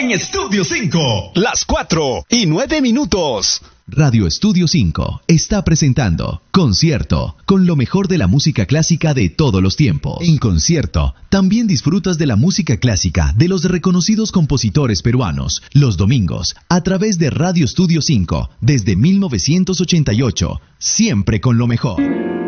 en Estudio 5. Las 4:09. Radio Estudio 5 está presentando Concierto, con lo mejor de la música clásica de todos los tiempos. En Concierto, también disfrutas de la música clásica de los reconocidos compositores peruanos, los domingos, a través de Radio Estudio 5, desde 1988, siempre con lo mejor.